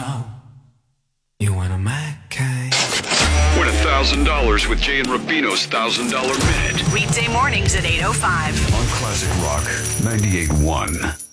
You want a Mackay? Win $1,000 with Jay and Rubino's $1,000 Minute. Weekday mornings at 8:05. On Classic Rock 98.1.